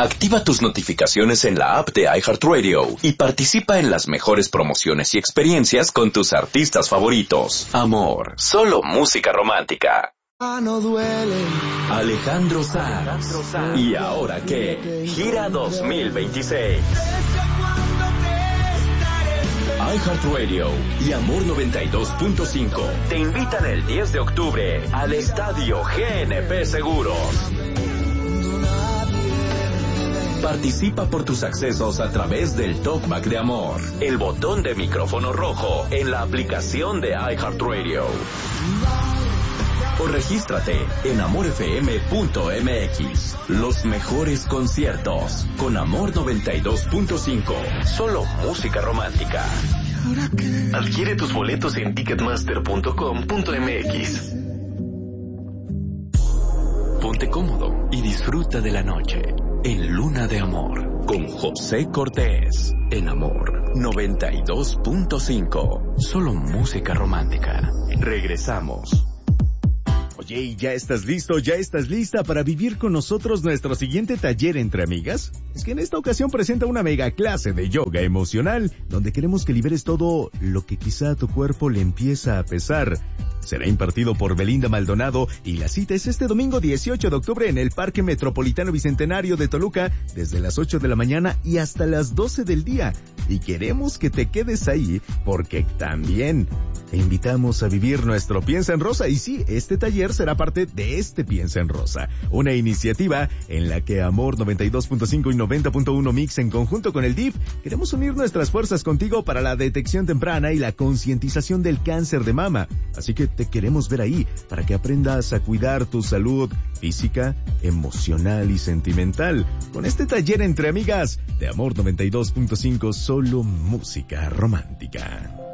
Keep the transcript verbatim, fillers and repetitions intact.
Activa tus notificaciones en la app de iHeartRadio y participa en las mejores promociones y experiencias con tus artistas favoritos. Amor, solo música romántica. No duele. Alejandro Sanz. ¿Y ahora qué? Gira dos mil veintiséis. iHeartRadio y Amor noventa y dos punto cinco te invitan el diez de octubre al Estadio G N P Seguros. Participa por tus accesos a través del Talkback de Amor, el botón de micrófono rojo en la aplicación de iHeartRadio. O regístrate en amor f m punto m x. Los mejores conciertos con Amor noventa y dos punto cinco. Solo música romántica. Adquiere tus boletos en ticketmaster punto com punto m x. Ponte cómodo y disfruta de la noche en Luna de Amor con José Cortés en Amor noventa y dos punto cinco. Solo música romántica. Regresamos. Oye, ¿y ya estás listo, ya estás lista para vivir con nosotros nuestro siguiente taller entre amigas? Es que en esta ocasión presenta una mega clase de yoga emocional, donde queremos que liberes todo lo que quizá a tu cuerpo le empieza a pesar. Será impartido por Belinda Maldonado y la cita es este domingo dieciocho de octubre en el Parque Metropolitano Bicentenario de Toluca, desde las ocho de la mañana y hasta las doce del día. Y queremos que te quedes ahí, porque también te invitamos a vivir nuestro Piensa en Rosa. Y sí, este taller será parte de este Piensa en Rosa, una iniciativa en la que Amor noventa y dos punto cinco y noventa punto uno Mix en conjunto con el D I F queremos unir nuestras fuerzas contigo para la detección temprana y la concientización del cáncer de mama. Así que te queremos ver ahí para que aprendas a cuidar tu salud física, emocional y sentimental con este taller entre amigas de Amor noventa y dos punto cinco, solo música romántica.